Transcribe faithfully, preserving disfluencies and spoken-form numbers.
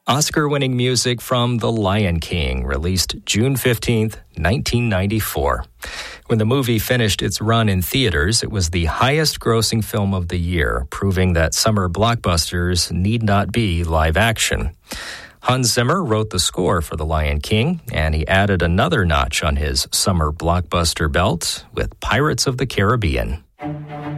Oscar-winning music from The Lion King, released June fifteenth, nineteen ninety-four. When the movie finished its run in theaters, it was the highest-grossing film of the year, proving that summer blockbusters need not be live action. Hans Zimmer wrote the score for The Lion King, and he added another notch on his summer blockbuster belt with Pirates of the Caribbean.